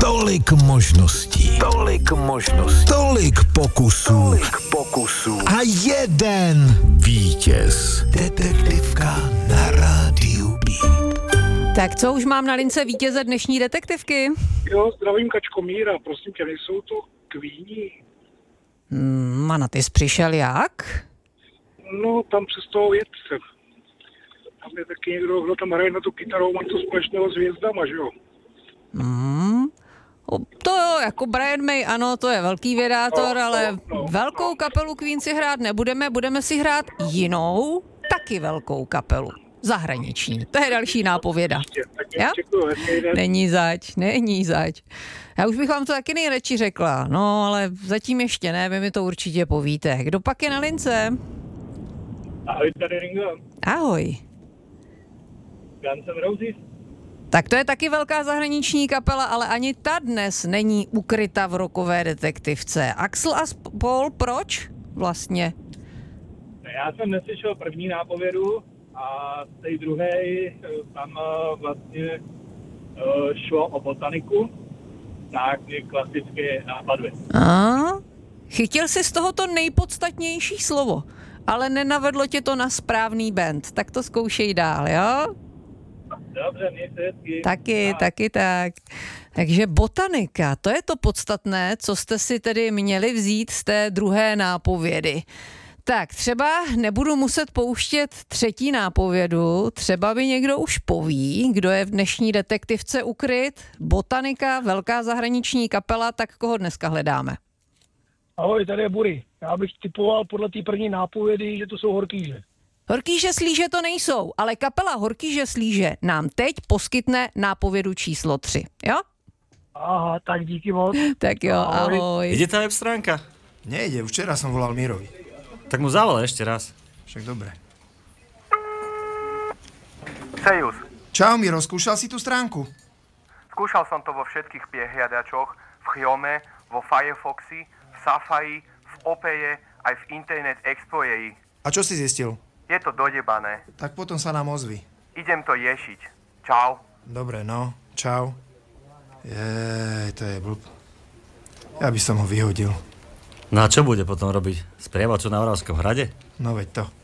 Tolik možností. Tolik pokusů. A jeden vítěz. Detektivka na rádiu B. Tak co, už mám na lince vítěze dnešní detektivky? Jo, zdravím Kačkomíra, prosím tě, nejsou to Kvíni? A na ty jsi přišel jak? No, tam přes toho vědce. Tam je taky někdo, kdo tam hraje na tu kytaru, má to společného s hvězdama, že jo? To jo, jako Brian May, ano, to je velký vědátor, ale velkou kapelu Queen si hrát nebudeme, budeme si hrát jinou, taky velkou kapelu. Zahraniční. To je další nápověda. Jo? Není zač. Já už bych vám to taky nejradši řekla, no ale zatím ještě ne, vy mi to určitě povíte. Kdo pak je na lince? Ahoj, tady Ringo. Ahoj. Guns N' Roses. Tak to je taky velká zahraniční kapela, ale ani ta dnes není ukryta v rockové detektivce. Axl a Paul, proč vlastně? Já jsem neslyšel první nápovědu a z té druhé tam vlastně šlo o botaniku, tak mě klasicky nápadly. Chytil jsi z toho to nejpodstatnější slovo, ale nenavedlo tě to na správný band. Tak to zkoušej dál, jo? Dobře, měj se hezky. Taky tak. Takže botanika, to je to podstatné, co jste si tedy měli vzít z té druhé nápovědy. Tak třeba nebudu muset pouštět třetí nápovědu, třeba by někdo už poví, kdo je v dnešní detektivce ukryt. Botanika, velká zahraniční kapela, tak koho dneska hledáme? Ahoj, tady je Bury. Já bych typoval podle té první nápovědy, že to jsou Horkýže. Horkýže Slíže to nejsou, ale kapela Horkýže Slíže nám teď poskytne nápovědu číslo 3, jo? Aha, tak díky moc. Tak jo, ahoj. Ide tá web stránka? Nejde, už včera som volal Mírovi. Tak mu zavolaj ešte raz. Však dobre. Sejus, Čau Miro, skúšal si tú stránku? skúšal som to vo všetkých prehliadačoch, v Chrome, vo Firefoxi, v Safari, v Opere, aj v Internet Exploreri. A čo si zistil? Je to dojebané. Tak potom sa nám ozvi. Idem to riešiť. Čau. Dobre, no, čau. To je blb. Ja by som ho vyhodil. No a čo bude potom robiť? Sprievaču na Oravskom hrade? No veď to.